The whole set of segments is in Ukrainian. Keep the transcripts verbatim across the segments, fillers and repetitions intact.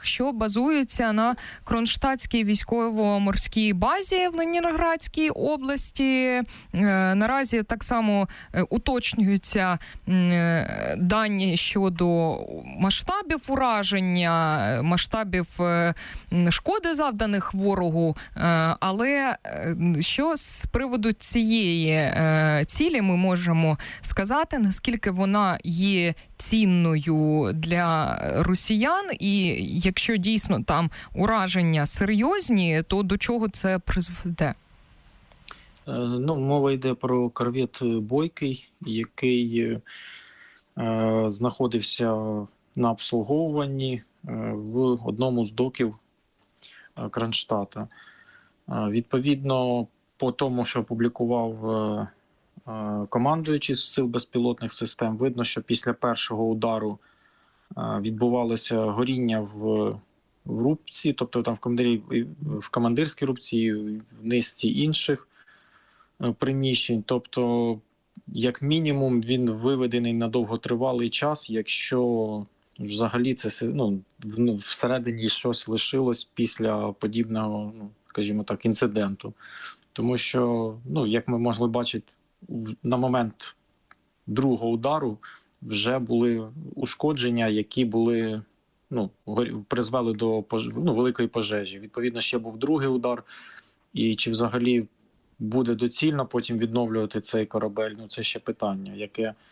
кораблях, що базуються на Кронштадтській військово-морській базі в Ленінградській області. Наразі так само уточнюються дані щодо масштабів ураження, масштабів шкоди, завданих ворогу. Але що з приводу цієї цілі ми можемо сказати, наскільки вона є цінною для росіян, і якщо дійсно там ураження серйозні, то до чого це призведе? Ну, мова йде про корвет «Бойкий», який е, знаходився на обслуговуванні в одному з доків Кронштадта. Відповідно, по тому, що опублікував е, командуючий Сил безпілотних систем, видно, що після першого удару відбувалося горіння в, в рубці, тобто там в, командирі, в командирській рубці, в низці інших приміщень. Тобто, як мінімум, він виведений на довготривалий час, якщо взагалі це, ну, всередині щось лишилось після подібного, ну, скажімо так, інциденту. Тому що, ну, як ми могли бачити, на момент другого удару вже були ушкодження, які були, ну, призвели до пож... ну, великої пожежі. Відповідно, ще був другий удар. І чи взагалі буде доцільно потім відновлювати цей корабель, ну, це ще питання, яке е...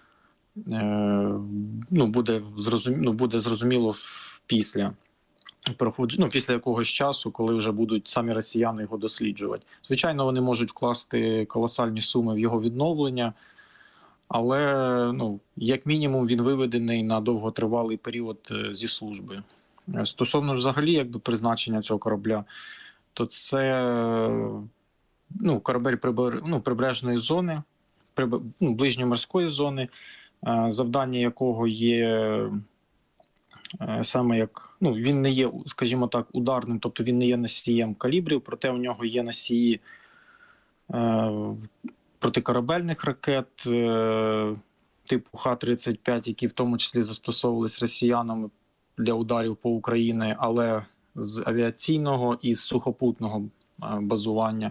ну, буде, зрозум... ну, буде зрозуміло після. Ну, після якогось часу, коли вже будуть самі росіяни його досліджувати. Звичайно, вони можуть вкласти колосальні суми в його відновлення, але, ну, як мінімум, він виведений на довготривалий період зі служби. Стосовно взагалі, якби, призначення цього корабля, то це, ну, корабель прибер... ну, прибережної зони, приб... ну, ближньоморської зони, завдання якого є саме як, ну, він не є, скажімо так, ударним, тобто він не є носієм калібрів, проте у нього є носії е, протикорабельних ракет е, типу Х тридцять п'ять, які в тому числі застосовувались росіянами для ударів по Україні, але з авіаційного і з сухопутного е, базування.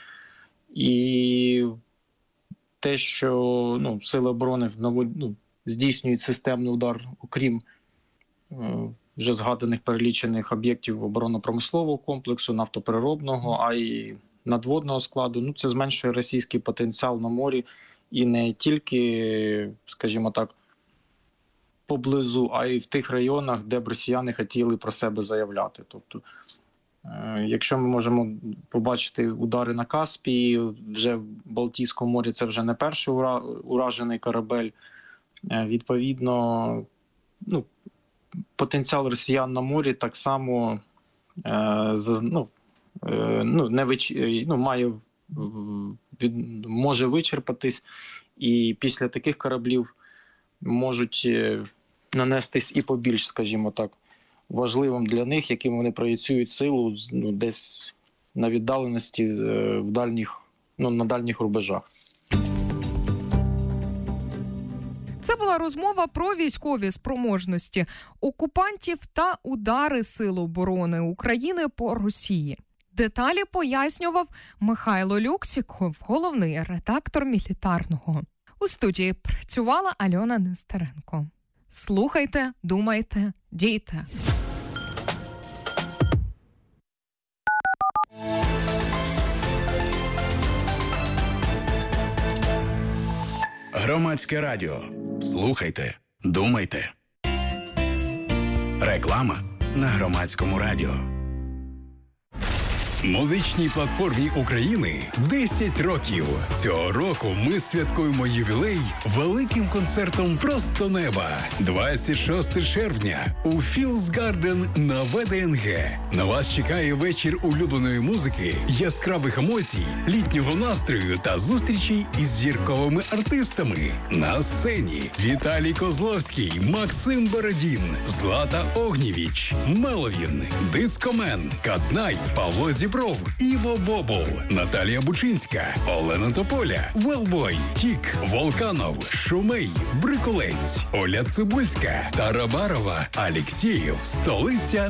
І те, що, ну, Сили оборони ну, здійснюють системний удар, окрім вже згаданих перелічених об'єктів оборонно-промислового комплексу, нафтопереробного, а й надводного складу. Ну, це зменшує російський потенціал на морі і не тільки, скажімо так, поблизу, а й в тих районах, де б росіяни хотіли про себе заявляти. Тобто, якщо ми можемо побачити удари на Каспії, вже в Балтійському морі це вже не перший уражений корабель, відповідно, ну, потенціал росіян на морі так само е, заз, ну, е, ну, не вич, ну, має, від, може вичерпатись, і після таких кораблів можуть нанестись і по більш, скажімо так, важливим для них, яким вони проєцюють силу, ну, десь на віддаленості, е, в дальніх, ну, на дальніх рубежах. Це була розмова про військові спроможності окупантів та удари Сил оборони України по Росії. Деталі пояснював Михайло Люксіков, головний редактор Мілітарного. У студії працювала Альона Нестеренко. Слухайте, думайте, дійте. Громадське радіо. Слухайте, думайте. Реклама на Громадському радіо. Музичній платформі України десять років. Цього року ми святкуємо ювілей великим концертом «Просто неба». двадцять шостого червня у Філс Гарден на Ве Де Ен Ге. На вас чекає вечір улюбленої музики, яскравих емоцій, літнього настрою та зустрічей із зірковими артистами. На сцені Віталій Козловський, Максим Бородін, Злата Огнєвіч, Меловін, Дискомен, Каднай, Павло Зібров, Іво Бобол, Наталія Бучинська, Олена Тополя, Велбой, Тік, Волканов, Шумей, Бриколець, Оля Цибульська, Тарабарова, Алєксєєв, Столиця